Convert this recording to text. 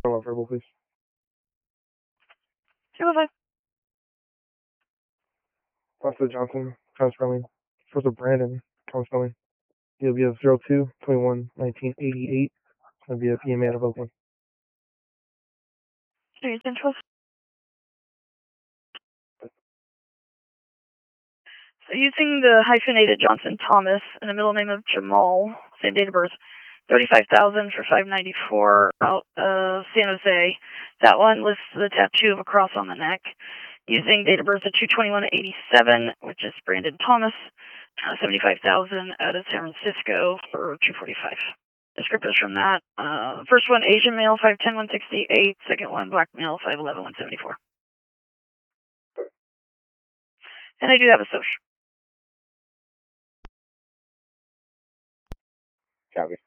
verbal, please. 205. Foster Johnson, Tom Spelling. Foster Brandon, Tom Spelling. He'll be a 02-21-1988. It'll be a PMA of Oakland. Serious interest. So using the hyphenated Johnson Thomas and the middle name of Jamal, same date of birth, 35,000 for 594 out of San Jose. That one lists the tattoo of a cross on the neck. Using date of birth of 2/21/87, which is Brandon Thomas, 75,000 out of San Francisco for 245. Descriptors from that. First one, Asian male, 5'10", 168. Second one, black male, 5'11", 174. And I do have a social. Copy.